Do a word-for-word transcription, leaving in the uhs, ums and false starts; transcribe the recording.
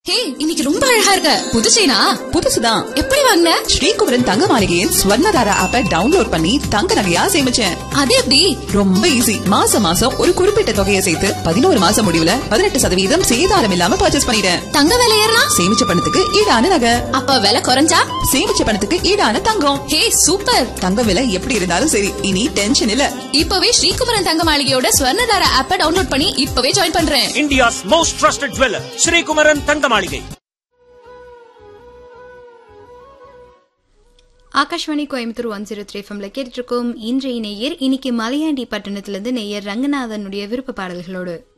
ஹே, இன்னைக்கு ரொம்ப அழகா இருக்க. புது செயினா? புதுசுதான். எப்படி வாங்குன? ஸ்ரீகுமரன் தங்க மாளிகையின் ஸ்வர்ணதாரா ஆப்பை டவுன்லோட் பண்ணி தங்க நகையா சேமிச்சேன். அது எப்படி? ரொம்ப ஈஸி. மாசம் மாசம் ஒரு குறிப்பிட்ட தொகையை சேர்த்து பதினோரு மாசம் முடிவுல பதினெட்டு சதவீதம் சேதாரம் இல்லாம பர்ச்சேஸ் பண்ணிட்டேன். தங்க விலை ஏறினா? சேமிச்ச பணத்துக்கு ஈடான நகை. அப்ப விலை குறைஞ்சா? சேமிச்ச பணத்துக்கு ஈடான தங்கம். ஹே, சூப்பர். தங்க விலை எப்படி இருந்தாலும் சரி, இனி டென்ஷன் இல்ல. இப்பவே ஸ்ரீகுமரன் தங்க மாளிகையோட ஸ்வர்ணதாரா ஆப்பை டவுன்லோட் பண்ணி இப்பவே ஜாயின் பண்றேன். India's most trusted jeweler, Sri Kumaran தங்க மாளிகை. Akashvani Coimbatore one zero three எஃப்எம்ல கேட்டுட்டு இருக்கோம். இன்றைய நேயர் இன்னைக்கு மலையாண்டி பட்டணத்திலிருந்து நேயர் ரங்கநாதனுடைய விருப்ப பாடல்களோடு